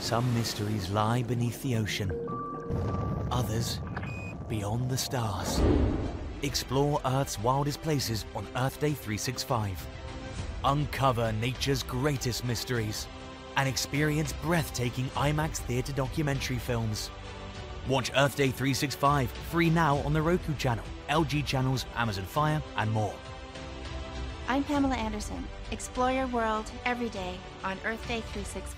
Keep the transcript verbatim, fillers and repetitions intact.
Some mysteries lie beneath the ocean. Others, beyond the stars. Explore Earth's wildest places on Earth Day three sixty-five. Uncover nature's greatest mysteries and experience breathtaking IMAX theater documentary films. Watch Earth Day three sixty-five free now on the Roku channel, L G channels, Amazon Fire, and more. I'm Pamela Anderson. Explore your world every day on Earth Day three sixty-five.